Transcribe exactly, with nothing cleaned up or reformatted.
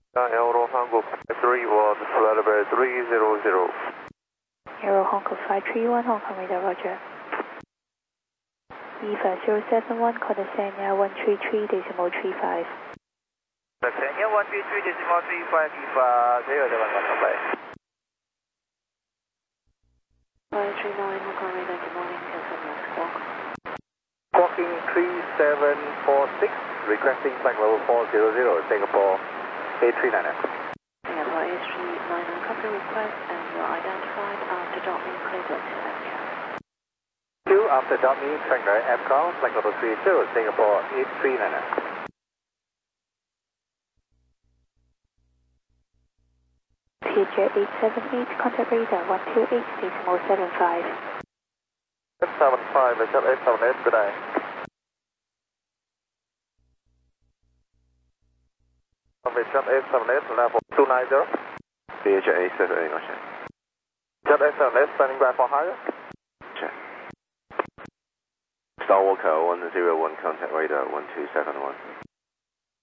Aero Hongo three one, Flight three zero zero. Aero Hongo five three one, Hong Kong radar, roger. E V A zero seven one, call the Sanya one three three decimal three five. Sanya one three three decimal three five, E V A zero seven one, standby. five three nine, Hong Kong radar, good morning, California Squawk. Squawking three seven four six, requesting flight level four zero zero, Singapore eight three nine. Singapore eight three nine, copy request, and you are identified after dropping clear to F C A. Two after dummy, Tranger F call, flight level three zero, Singapore eight three nine. T J eight seven eight, contact radar one two eight decimal seven five. seven five, eight seven eight, good day. Jet eight seven eight, level two nine zero. B H eight seven eight, roger. Jet eight seven eight, standing by for higher. Check. Star Walker one zero one, contact radar one two seven one.